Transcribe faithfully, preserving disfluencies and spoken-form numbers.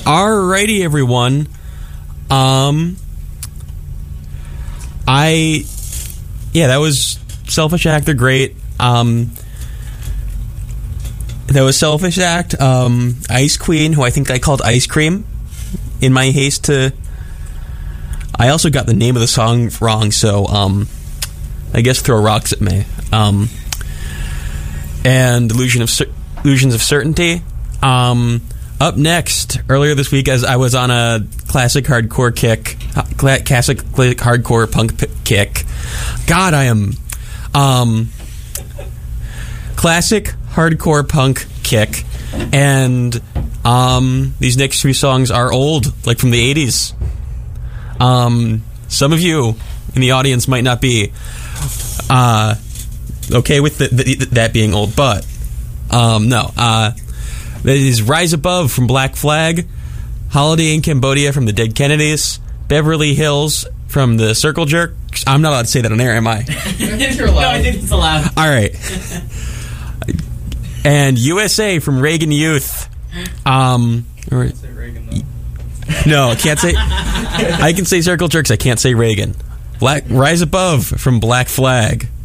Alrighty, everyone. Um, I, yeah, that was Selfish Act. They're great. Um, that was Selfish Act. Um, Ice Queen, who I think I called Ice Cream in my haste to. I also got the name of the song wrong, so um, I guess throw rocks at me. Um, and Illusion of Cer- Illusions of Certainty. Um, up next, earlier this week, as I was on a classic hardcore kick, classic hardcore punk p- kick. God, I am um, classic hardcore punk kick, and um, these next three songs are old, like from the eighties. Um, some of you in the audience might not be uh, okay with the, the, that being old, but um, no. Uh, that is Rise Above from Black Flag, Holiday in Cambodia from the Dead Kennedys, Beverly Hills from the Circle Jerks. I'm not allowed to say that on air, am I? You're allowed. No, I think it's allowed. All right. And U S A from Reagan Youth. Um, or, Say Reagan, though. no, I can't say. I can say Circle Jerks. I can't say Reagan. Black Rise Above from Black Flag.